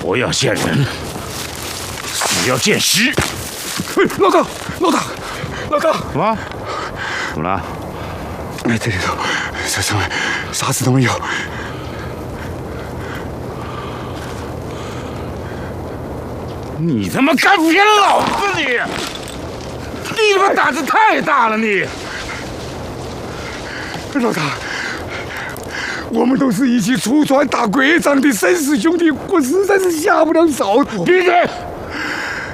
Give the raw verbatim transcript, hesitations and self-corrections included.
活要见人，死要见尸。 老大，老大，老大， 什么？怎么了？ 哎，这里头，这上面啥事都没有。 你他妈敢骗老子你！你他妈胆子太大了你！ 老大，我们都是一起出川打鬼掌的生死兄弟，我实在是下不了手。 闭嘴！